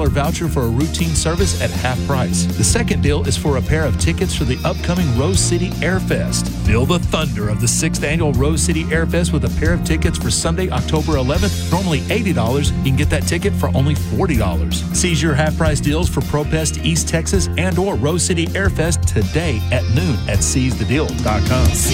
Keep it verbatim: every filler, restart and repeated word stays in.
dollars voucher for a routine service at half price. The second deal is for a pair of tickets for the upcoming Rose City Airfest. Feel the thunder of the sixth Annual Rose City Airfest with a pair of tickets for Sunday, October eleventh. Normally eighty dollars. You can get that ticket for only forty dollars. Seize your half-price deals for ProPest East Texas and or Rose City Airfest today at noon at seize the deal dot com.